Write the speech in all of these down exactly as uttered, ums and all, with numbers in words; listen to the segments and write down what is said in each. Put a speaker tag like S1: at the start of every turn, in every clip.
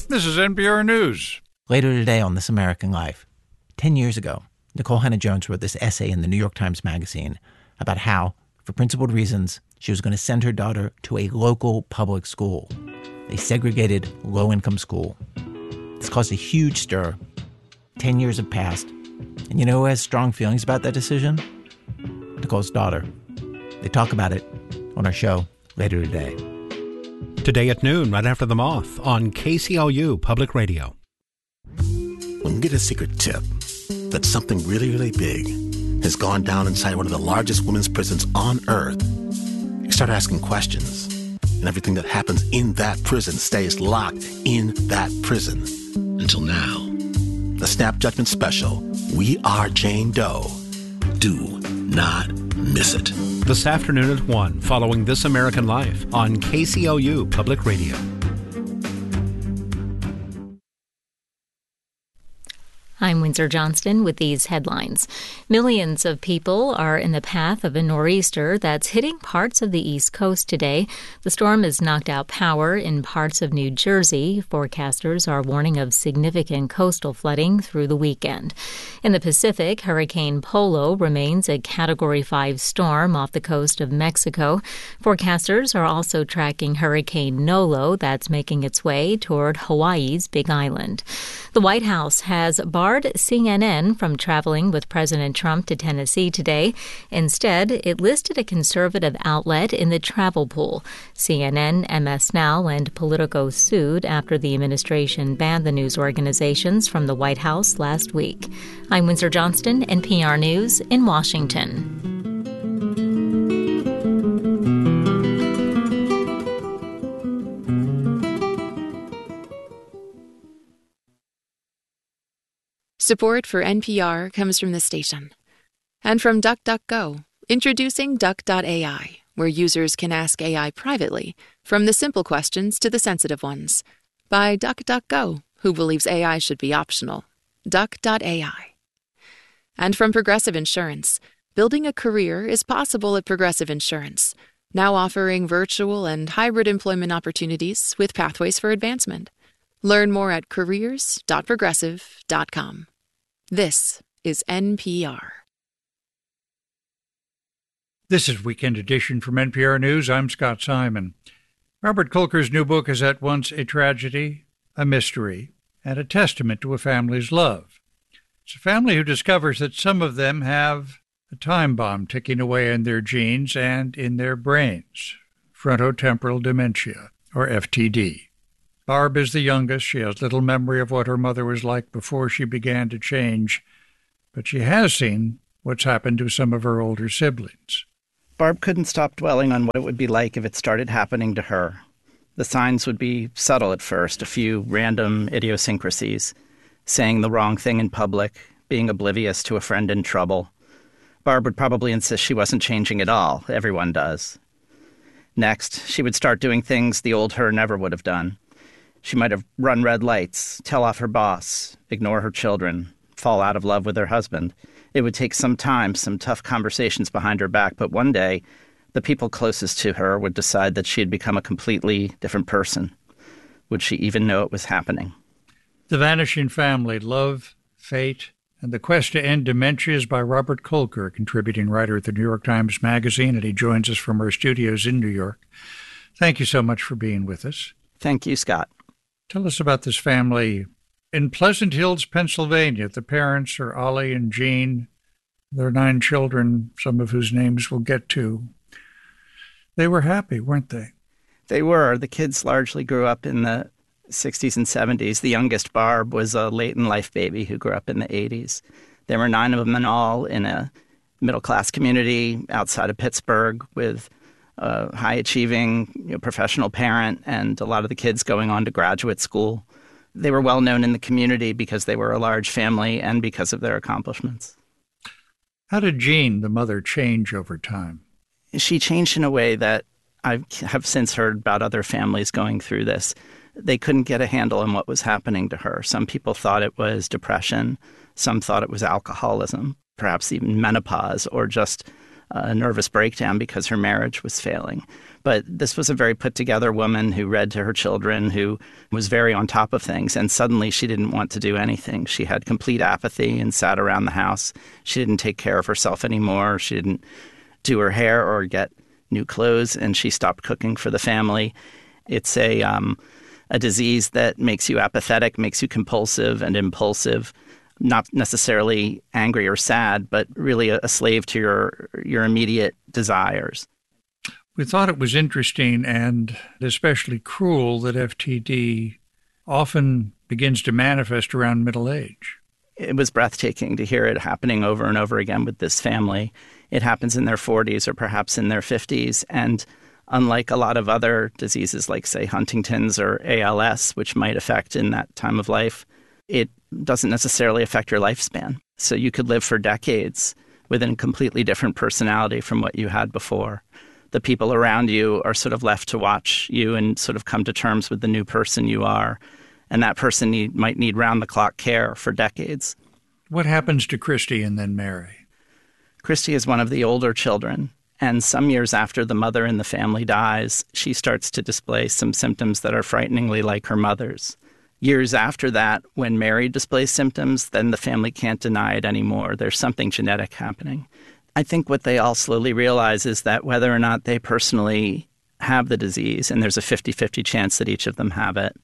S1: This is N P R News.
S2: Later today on This American Life, ten years ago, Nikole Hannah-Jones wrote this essay in the New York Times Magazine about how, for principled reasons, she was going to send her daughter to a local public school, a segregated, low-income school. This caused a huge stir. Ten years have passed. And you know who has strong feelings about that decision? Nikole's daughter. They talk about it on our show later today.
S3: Today at noon, right after The Moth, on K C L U Public Radio.
S4: When you get a secret tip that something really, really big has gone down inside one of the largest women's prisons on Earth, you start asking questions, and everything that happens in that prison stays locked in that prison. Until now. The Snap Judgment Special, We Are Jane Doe. Do not miss it.
S3: This afternoon at one, following This American Life on K C L U Public Radio.
S5: I'm Windsor Johnston with these headlines. Millions of people are in the path of a nor'easter that's hitting parts of the East Coast today. The storm has knocked out power in parts of New Jersey. Forecasters are warning of significant coastal flooding through the weekend. In the Pacific, Hurricane Polo remains a Category five storm off the coast of Mexico. Forecasters are also tracking Hurricane Nolo that's making its way toward Hawaii's Big Island. The White House has barred C N N from traveling with President Trump to Tennessee today. Instead, it listed a conservative outlet in the travel pool. C N N, M S Now, and Politico sued after the administration banned the news organizations from the White House last week. I'm Windsor Johnston, N P R News in Washington.
S6: Support for N P R comes from the station. And from DuckDuckGo, introducing Duck dot A I, where users can ask A I privately, from the simple questions to the sensitive ones. By DuckDuckGo, who believes A I should be optional. Duck dot A I. And from Progressive Insurance, building a career is possible at Progressive Insurance, now offering virtual and hybrid employment opportunities with pathways for advancement. Learn more at careers dot progressive dot com. This is N P R.
S1: This is Weekend Edition from N P R News. I'm Scott Simon. Robert Kolker's new book is at once a tragedy, a mystery, and a testament to a family's love. It's a family who discovers that some of them have a time bomb ticking away in their genes and in their brains, frontotemporal dementia, or F T D. Barb is the youngest. She has little memory of what her mother was like before she began to change, but she has seen what's happened to some of her older siblings.
S7: Barb couldn't stop dwelling on what it would be like if it started happening to her. The signs would be subtle at first, a few random idiosyncrasies, saying the wrong thing in public, being oblivious to a friend in trouble. Barb would probably insist she wasn't changing at all. Everyone does. Next, she would start doing things the old her never would have done. She might have run red lights, tell off her boss, ignore her children, fall out of love with her husband. It would take some time, some tough conversations behind her back, but one day, the people closest to her would decide that she had become a completely different person. Would she even know it was happening?
S1: The Vanishing Family, Love, Fate, and the Quest to End Dementia is by Robert Kolker, contributing writer at the New York Times Magazine, and he joins us from our studios in New York. Thank you so much for being with us.
S7: Thank you, Scott.
S1: Tell us about this family in Pleasant Hills, Pennsylvania. The parents are Ollie and Jean. Their nine children, some of whose names we'll get to. They were happy, weren't they?
S7: They were. The kids largely grew up in the sixties and seventies. The youngest, Barb, was a late-in-life baby who grew up in the eighties. There were nine of them in all in a middle-class community outside of Pittsburgh with a high-achieving you know, professional parent and a lot of the kids going on to graduate school. They were well-known in the community because they were a large family and because of their accomplishments.
S1: How did Jean, the mother, change over time?
S7: She changed in a way that I have since heard about other families going through this. They couldn't get a handle on what was happening to her. Some people thought it was depression. Some thought it was alcoholism, perhaps even menopause, or just a nervous breakdown because her marriage was failing. But this was a very put-together woman who read to her children, who was very on top of things. And suddenly she didn't want to do anything. She had complete apathy and sat around the house. She didn't take care of herself anymore. She didn't do her hair or get new clothes, and she stopped cooking for the family. It's a um, a disease that makes you apathetic, makes you compulsive and impulsive, not necessarily angry or sad, but really a, a slave to your your immediate desires.
S1: We thought it was interesting and especially cruel that F T D often begins to manifest around middle age.
S7: It was breathtaking to hear it happening over and over again with this family. It happens in their forties or perhaps in their fifties. And unlike a lot of other diseases like, say, Huntington's or A L S, which might affect in that time of life, it doesn't necessarily affect your lifespan. So you could live for decades with a completely different personality from what you had before. The people around you are sort of left to watch you and sort of come to terms with the new person you are. And that person need, might need round-the-clock care for decades.
S1: What happens to Christy and then Mary?
S7: Christy is one of the older children. And some years after the mother in the family dies, she starts to display some symptoms that are frighteningly like her mother's. Years after that, when Mary displays symptoms, then the family can't deny it anymore. There's something genetic happening. I think what they all slowly realize is that whether or not they personally have the disease, and there's a fifty-fifty chance that each of them have it,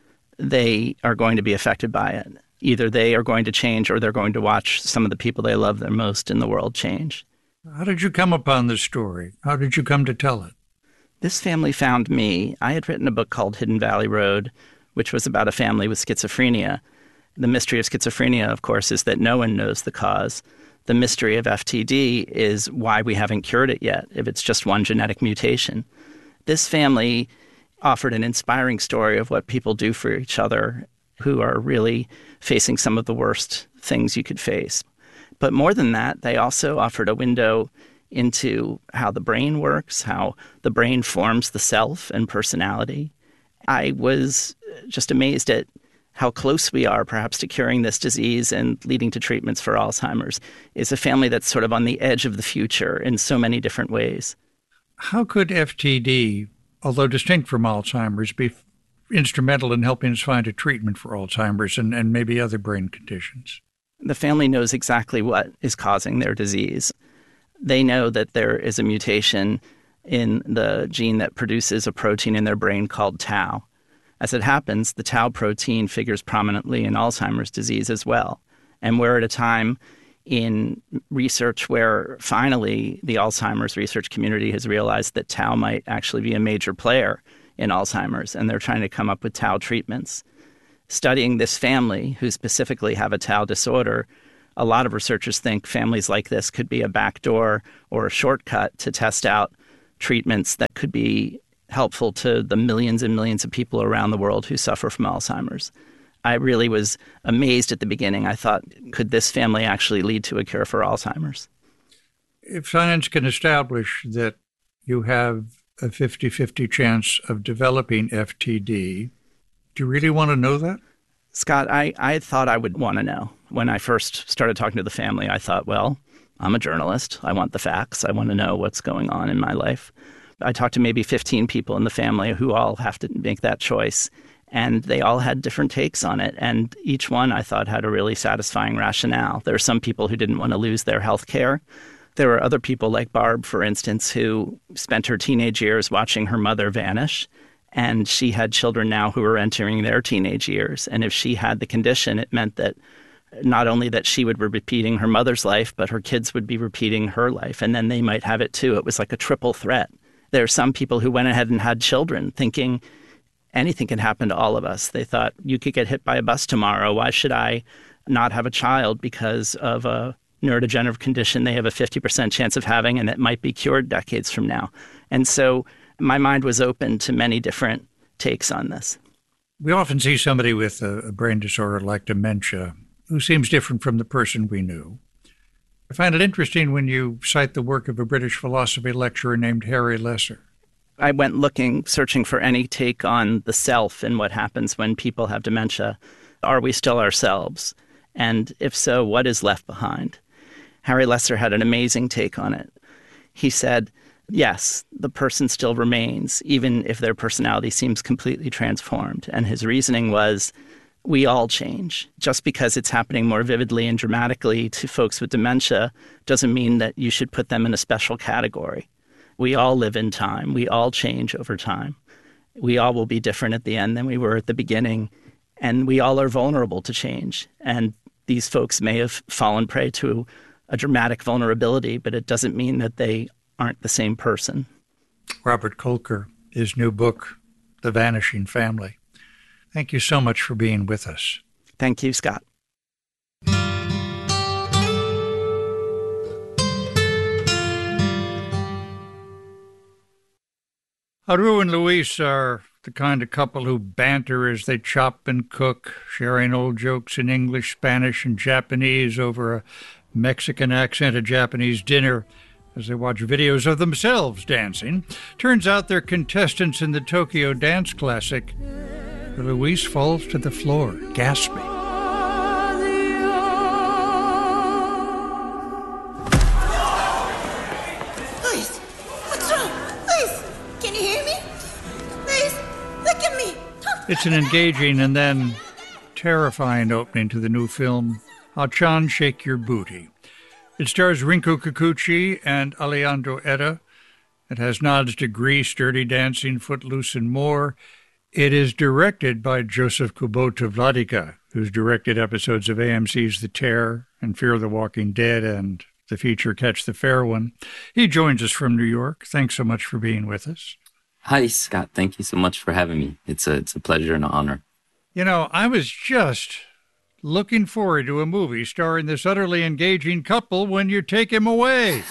S7: they are going to be affected by it. Either they are going to change or they're going to watch some of the people they love the most in the world change.
S1: How did you come upon this story? How did you come to tell it?
S7: This family found me. I had written a book called Hidden Valley Road, which was about a family with schizophrenia. The mystery of schizophrenia, of course, is that no one knows the cause. The mystery of F T D is why we haven't cured it yet, if it's just one genetic mutation. This family offered an inspiring story of what people do for each other who are really facing some of the worst things you could face. But more than that, they also offered a window into how the brain works, how the brain forms the self and personality. I was just amazed at how close we are perhaps to curing this disease and leading to treatments for Alzheimer's. It's a family that's sort of on the edge of the future in so many different ways.
S1: How could F T D, although distinct from Alzheimer's, be instrumental in helping us find a treatment for Alzheimer's and, and maybe other brain conditions?
S7: The family knows exactly what is causing their disease. They know that there is a mutation in the gene that produces a protein in their brain called tau. As it happens, the tau protein figures prominently in Alzheimer's disease as well. And we're at a time in research where finally the Alzheimer's research community has realized that tau might actually be a major player in Alzheimer's, and they're trying to come up with tau treatments. Studying this family, who specifically have a tau disorder, a lot of researchers think families like this could be a backdoor or a shortcut to test out treatments that could be helpful to the millions and millions of people around the world who suffer from Alzheimer's. I really was amazed at the beginning. I thought, could this family actually lead to a cure for Alzheimer's?
S1: If science can establish that you have a fifty-fifty chance of developing F T D, do you really want to know that?
S7: Scott, I, I thought I would want to know. When I first started talking to the family, I thought, well, I'm a journalist. I want the facts. I want to know what's going on in my life. I talked to maybe fifteen people in the family who all have to make that choice. And they all had different takes on it. And each one, I thought, had a really satisfying rationale. There are some people who didn't want to lose their health care. There were other people like Barb, for instance, who spent her teenage years watching her mother vanish. And she had children now who were entering their teenage years. And if she had the condition, it meant that not only that she would be repeating her mother's life, but her kids would be repeating her life. And then they might have it too. It was like a triple threat. There are some people who went ahead and had children thinking anything can happen to all of us. They thought, you could get hit by a bus tomorrow. Why should I not have a child because of a neurodegenerative condition they have a fifty percent chance of having and it might be cured decades from now? And so my mind was open to many different takes on this.
S1: We often see somebody with a brain disorder like dementia who seems different from the person we knew. I find it interesting when you cite the work of a British philosophy lecturer named Harry Lesser.
S7: I went looking, searching for any take on the self and what happens when people have dementia. Are we still ourselves? And if so, what is left behind? Harry Lesser had an amazing take on it. He said yes, the person still remains, even if their personality seems completely transformed. And his reasoning was, we all change. Just because it's happening more vividly and dramatically to folks with dementia doesn't mean that you should put them in a special category. We all live in time. We all change over time. We all will be different at the end than we were at the beginning. And we all are vulnerable to change. And these folks may have fallen prey to a dramatic vulnerability, but it doesn't mean that they aren't the same person.
S1: Robert Kolker, his new book, The Vanishing Family. Thank you so much for being with us.
S7: Thank you, Scott.
S1: Haru and Luis are the kind of couple who banter as they chop and cook, sharing old jokes in English, Spanish, and Japanese over a Mexican accented Japanese dinner as they watch videos of themselves dancing. Turns out they're contestants in the Tokyo Dance Classic. Luis falls to the floor, gasping.
S8: Luis, what's wrong? Luis, can you hear me? Luis, look at me.
S1: It's an engaging and then terrifying opening to the new film, Hachan Shake Your Booty. It stars Rinku Kikuchi and Alejandro Etta. It has nods to Grease, Dirty Dancing, Footloose, and more. It is directed by Joseph Kubota Vladica, who's directed episodes of A M C's The Terror and Fear the Walking Dead and the feature Catch the Fair One. He joins us from New York. Thanks so much for being with us.
S9: Hi, Scott. Thank you so much for having me. It's a, it's a pleasure and an honor.
S1: You know, I was just looking forward to a movie starring this utterly engaging couple when you take him away.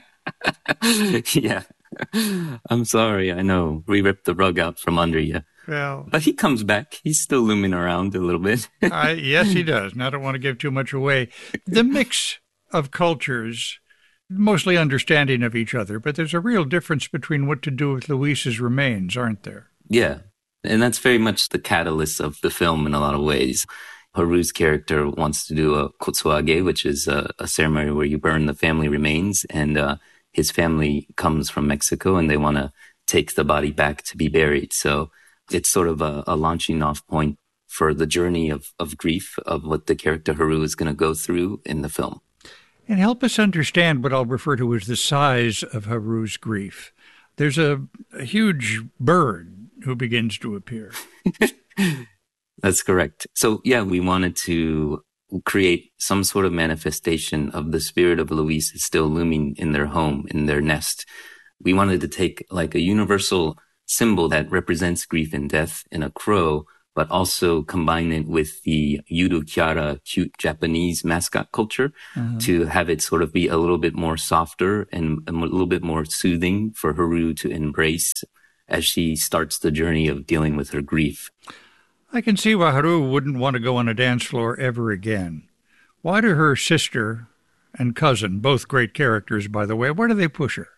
S9: Yeah. I'm sorry. I know. We ripped the rug out from under you.
S1: Well,
S9: but he comes back. He's still looming around a little bit.
S1: uh, yes, he does. And I don't want to give too much away. The mix of cultures, mostly understanding of each other, but there's a real difference between what to do with Luis's remains, aren't there?
S9: Yeah. And that's very much the catalyst of the film in a lot of ways. Haru's character wants to do a kotsuage, which is a, a ceremony where you burn the family remains. And uh, his family comes from Mexico and they want to take the body back to be buried. So it's sort of a, a launching off point for the journey of, of grief of what the character Haru is going to go through in the film.
S1: And help us understand what I'll refer to as the size of Haru's grief. There's a, a huge bird who begins to appear.
S9: That's correct. So, yeah, we wanted to create some sort of manifestation of the spirit of Luis is still looming in their home, in their nest. We wanted to take like a universal symbol that represents grief and death in a crow, but also combine it with the Yuru Kyara, cute Japanese mascot culture uh-huh. to have it sort of be a little bit more softer and a little bit more soothing for Haru to embrace as she starts the journey of dealing with her grief.
S1: I can see why Haru wouldn't want to go on a dance floor ever again. Why do her sister and cousin, both great characters, by the way, why do they push her?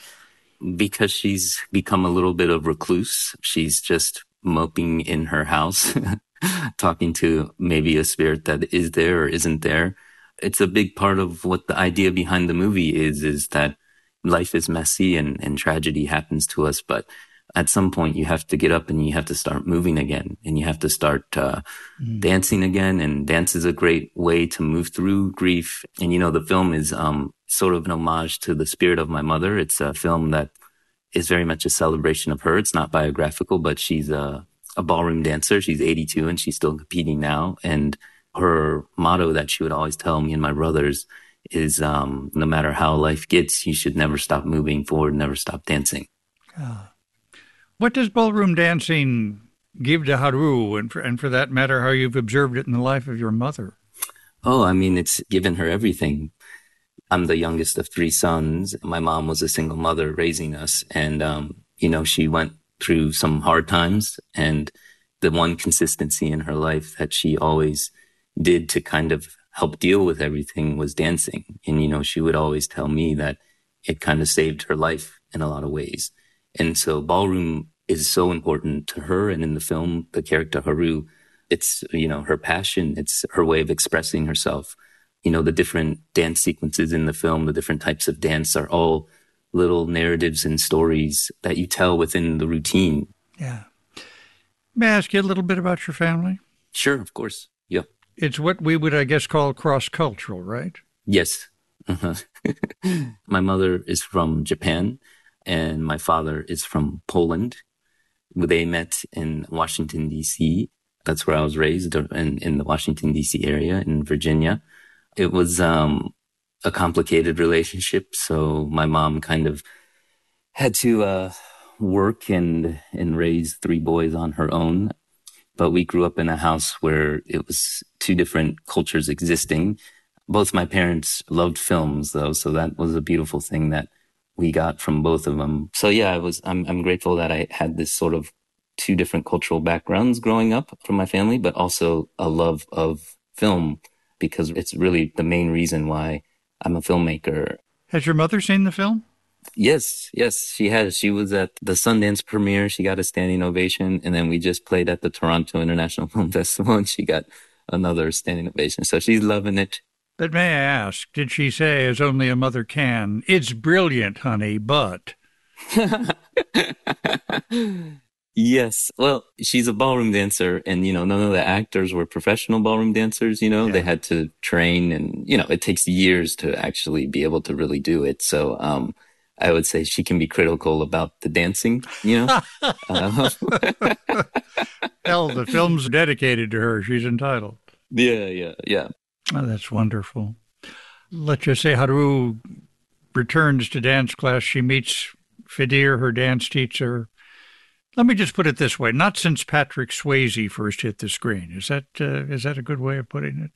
S9: Because she's become a little bit of recluse. She's just moping in her house, talking to maybe a spirit that is there or isn't there. It's a big part of what the idea behind the movie is, is that life is messy and, and tragedy happens to us, but at some point you have to get up and you have to start moving again and you have to start uh, mm. dancing again. And dance is a great way to move through grief. And, you know, the film is um, sort of an homage to the spirit of my mother. It's a film that is very much a celebration of her. It's not biographical, but she's a, a ballroom dancer. She's eighty-two and she's still competing now. And her motto that she would always tell me and my brothers is um, no matter how life gets, you should never stop moving forward, never stop dancing.
S1: Oh. What does ballroom dancing give to Haru, and for, and for that matter, how you've observed it in the life of your mother?
S9: Oh, I mean, it's given her everything. I'm the youngest of three sons. My mom was a single mother raising us. And, um, you know, she went through some hard times. And the one consistency in her life that she always did to kind of help deal with everything was dancing. And, you know, she would always tell me that it kind of saved her life in a lot of ways. And so ballroom is so important to her. And in the film, the character Haru, it's, you know, her passion. It's her way of expressing herself. You know, the different dance sequences in the film, the different types of dance are all little narratives and stories that you tell within the routine.
S1: Yeah. May I ask you a little bit about your family?
S9: Sure, of course. Yeah.
S1: It's what we would, I guess, call cross-cultural, right?
S9: Yes. Uh-huh. My mother is from Japan, and my father is from Poland. They met in Washington, D C. That's where I was raised, in, in the Washington, D C area in Virginia. It was um, a complicated relationship, so my mom kind of had to uh, work and, and raise three boys on her own. But we grew up in a house where it was two different cultures existing. Both my parents loved films, though, so that was a beautiful thing that we got from both of them. So yeah, I was, I'm, I'm grateful that I had this sort of two different cultural backgrounds growing up from my family, but also a love of film, because it's really the main reason why I'm a filmmaker.
S1: Has your mother seen the film?
S9: Yes, yes, she has. She was at the Sundance premiere. She got a standing ovation. And then we just played at the Toronto International Film Festival, and she got another standing ovation. So she's loving it.
S1: But may I ask, did she say, as only a mother can, "It's brilliant, honey, but..."
S9: Yes. Well, she's a ballroom dancer, and, you know, none of the actors were professional ballroom dancers, you know, yeah. They had to train, and, you know, it takes years to actually be able to really do it. So, um, I would say she can be critical about the dancing, you know. uh,
S1: Hell, the film's dedicated to her. She's entitled.
S9: Yeah, yeah, yeah.
S1: Oh, that's wonderful. Let's just say Haru returns to dance class. She meets Fidir, her dance teacher. Let me just put it this way. Not since Patrick Swayze first hit the screen. Is that uh, is that a good way of putting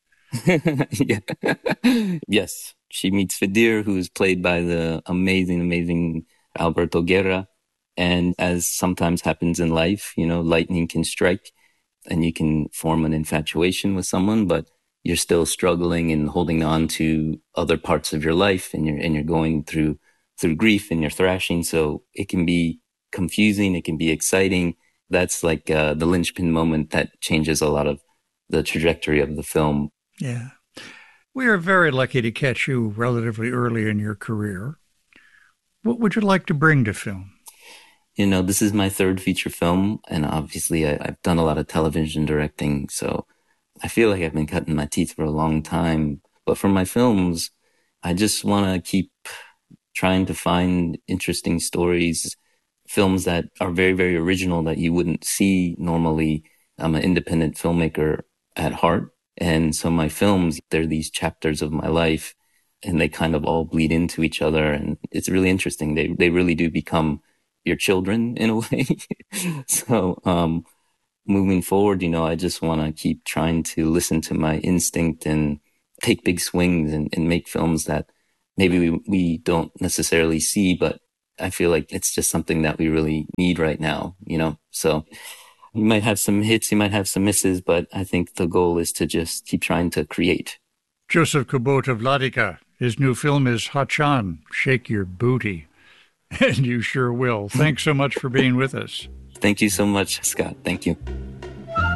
S9: it? Yeah. Yes. She meets Fidir, who is played by the amazing, amazing Alberto Guerra. And as sometimes happens in life, you know, lightning can strike and you can form an infatuation with someone, but you're still struggling and holding on to other parts of your life, and you're, and you're going through, through grief, and you're thrashing. So it can be confusing. It can be exciting. That's like uh, the linchpin moment that changes a lot of the trajectory of the film.
S1: Yeah. We are very lucky to catch you relatively early in your career. What would you like to bring to film?
S9: You know, this is my third feature film, and obviously I, I've done a lot of television directing, so I feel like I've been cutting my teeth for a long time. But for my films, I just want to keep trying to find interesting stories, films that are very, very original that you wouldn't see normally. I'm an independent filmmaker at heart. And so my films, they're these chapters of my life, and they kind of all bleed into each other. And it's really interesting. They they really do become your children in a way. So um, moving forward, you know, I just want to keep trying to listen to my instinct and take big swings and, and make films that maybe we, we don't necessarily see, but I feel like it's just something that we really need right now, you know? So you might have some hits, you might have some misses, but I think the goal is to just keep trying to create.
S1: Joseph Kubota Wladyka, his new film is Hachan, Shake Your Booty. And you sure will. Thanks so much for being with us.
S9: Thank you so much, Scott. Thank you.